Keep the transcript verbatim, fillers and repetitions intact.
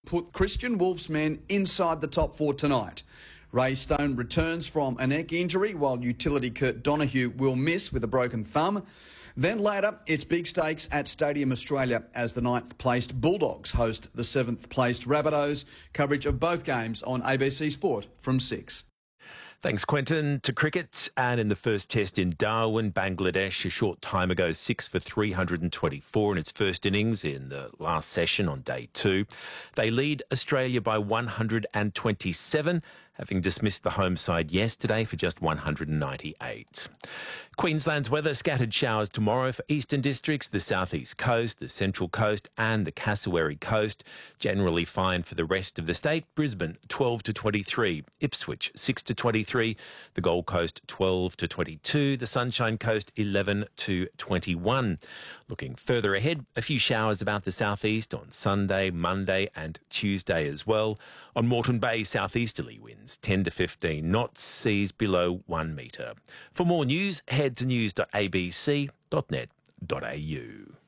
put Christian Wolf's men inside the top four tonight. Ray Stone returns from a neck injury, while utility Kurt Donahue will miss with a broken thumb. Then later, it's big stakes at Stadium Australia as the ninth-placed Bulldogs host the seventh-placed Rabbitohs. Coverage of both games on A B C Sport from six. Thanks, Quentin. To cricket, and in the first test in Darwin, Bangladesh a short time ago, six for three hundred twenty-four in its first innings in the last session on day two. They lead Australia by one hundred twenty-seven, having dismissed the home side yesterday for just one hundred ninety-eight. Queensland's weather, scattered showers tomorrow for eastern districts, the southeast coast, the central coast and the Cassowary coast. Generally fine for the rest of the state. Brisbane twelve to twenty-three, Ipswich six to twenty-three, the Gold Coast twelve to twenty-two, the Sunshine Coast eleven to twenty-one. Looking further ahead, a few showers about the southeast on Sunday, Monday and Tuesday as well. On Moreton Bay, southeasterly winds ten to fifteen knots, seas below one metre. For more news, head to news dot a b c dot net dot a u.